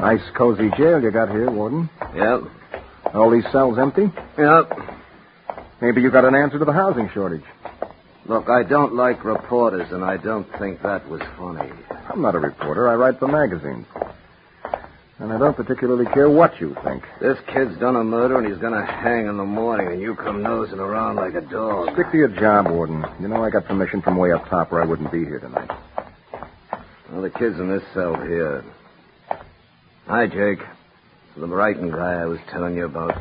Nice, cozy jail you got here, Warden. Yep. All these cells empty? Yep. Maybe you got an answer to the housing shortage. Look, I don't like reporters, and I don't think that was funny. I'm not a reporter. I write for magazines. And I don't particularly care what you think. This kid's done a murder, and he's going to hang in the morning, and you come nosing around like a dog. Stick to your job, Warden. You know I got permission from way up top or I wouldn't be here tonight. Well, the kid's in this cell here. Hi, Jake. The Brighton guy I was telling you about.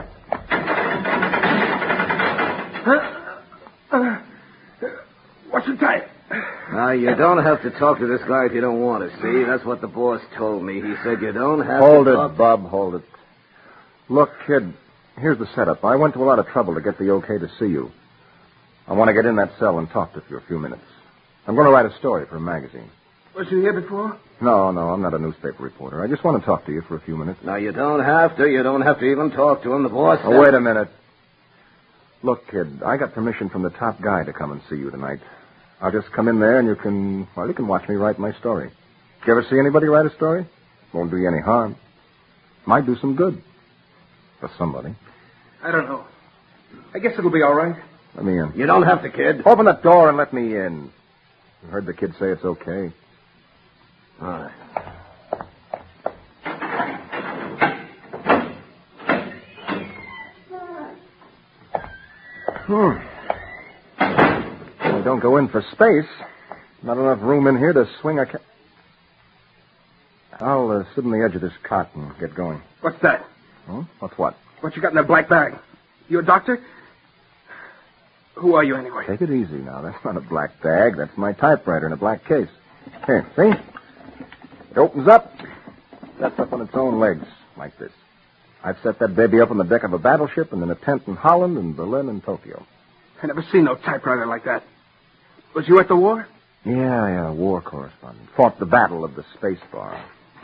What's the time? Now, you don't have to talk to this guy if you don't want to, see? That's what the boss told me. He said you don't have Hold to it, talk... Bub, hold it. Look, kid, here's the setup. I went to a lot of trouble to get the okay to see you. I want to get in that cell and talk to you for a few minutes. I'm going to write a story for a magazine. Was you here before? No, I'm not a newspaper reporter. I just want to talk to you for a few minutes. Now, you don't have to. You don't have to even talk to him. The boss... Oh, wait a minute. Look, kid, I got permission from the top guy to come and see you tonight. I'll just come in there and you can watch me write my story. Did you ever see anybody write a story? Won't do you any harm. Might do some good. For somebody. I don't know. I guess it'll be all right. Let me in. You don't have to, kid. Open the door and let me in. You heard the kid say it's okay. All right. I don't go in for space. Not enough room in here to swing a I'll sit on the edge of this cot and get going. What's that? Huh? What's what? What you got in that black bag? You a doctor? Who are you, anyway? Take it easy now. That's not a black bag. That's my typewriter in a black case. Here, see? It opens up. Sets up on its own legs, like this. I've set that baby up on the deck of a battleship and in a tent in Holland and Berlin and Tokyo. I never seen no typewriter like that. Was you at the war? Yeah, war correspondent. Fought the battle of the Space Bar.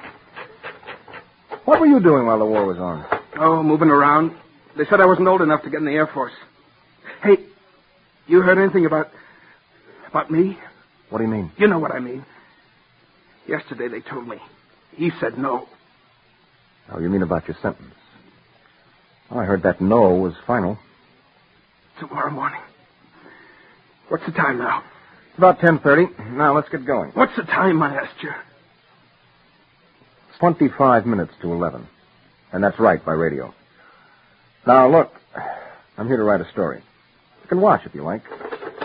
What were you doing while the war was on? Oh, moving around. They said I wasn't old enough to get in the Air Force. Hey, you heard anything about me? What do you mean? You know what I mean. Yesterday they told me. He said no. Oh, you mean about your sentence? Oh, I heard that no was final. Tomorrow morning. What's the time now? It's about 10:30. Now, let's get going. What's the time, I asked you? It's 25 minutes to 11. And that's right, by radio. Now, look, I'm here to write a story. You can watch if you like.